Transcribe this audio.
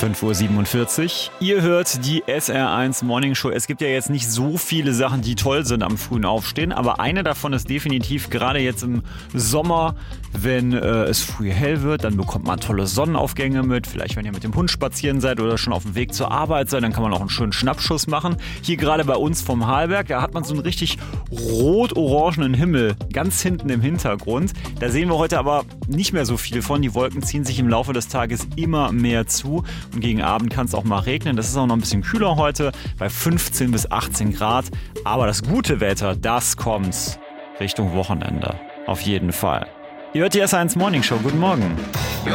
5:47 Uhr. Ihr hört die SR1 Morning Show. Es gibt ja jetzt nicht so viele Sachen, die toll sind am frühen Aufstehen, aber eine davon ist definitiv gerade jetzt im Sommer, wenn es früh hell wird, dann bekommt man tolle Sonnenaufgänge mit. Vielleicht, wenn ihr mit dem Hund spazieren seid oder schon auf dem Weg zur Arbeit seid, dann kann man auch einen schönen Schnappschuss machen. Hier gerade bei uns vom Halberg, da hat man so einen richtig rot-orangenen Himmel ganz hinten im Hintergrund. Da sehen wir heute aber nicht mehr so viel von. Die Wolken ziehen sich im Laufe des Tages immer mehr zu und gegen Abend kann es auch mal regnen. Das ist auch noch ein bisschen kühler heute, bei 15 bis 18 Grad. Aber das gute Wetter, das kommt Richtung Wochenende. Auf jeden Fall. Ihr hört die SR1 Morning Show. Guten Morgen.